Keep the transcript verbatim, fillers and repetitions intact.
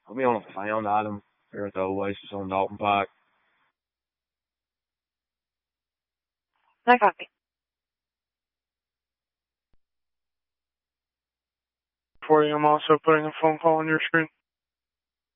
I'll be on a found item here at the Oasis on Dalton Pike. I copy. For you, I'm also putting a phone call on your screen.